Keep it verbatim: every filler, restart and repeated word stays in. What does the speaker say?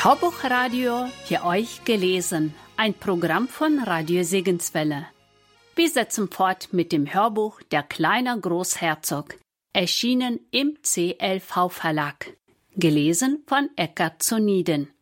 Hörbuchradio für euch gelesen, ein Programm von Radio Segenswelle. Wir setzen fort mit dem Hörbuch Der kleine Großherzog, erschienen im C L V Verlag, gelesen von Eckart Zoniden.